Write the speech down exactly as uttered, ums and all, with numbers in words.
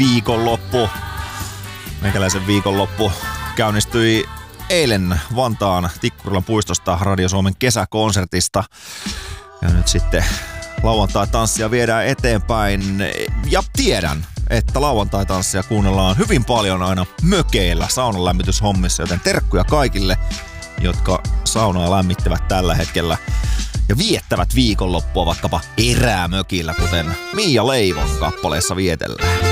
viikonloppu. Meikäläisen viikonloppu käynnistyi eilen Vantaan Tikkurilan puistosta Radio Suomen kesäkonsertista. Ja nyt sitten lauantai-tanssia viedään eteenpäin. Ja tiedän, että lauantai-tanssia kuunnellaan hyvin paljon aina mökeillä saunan lämmityshommissa, joten terkkuja kaikille, jotka saunaa lämmittävät tällä hetkellä ja viettävät viikonloppua vaikkapa erämökillä, kuten Mia Leivon kappaleessa vietellään.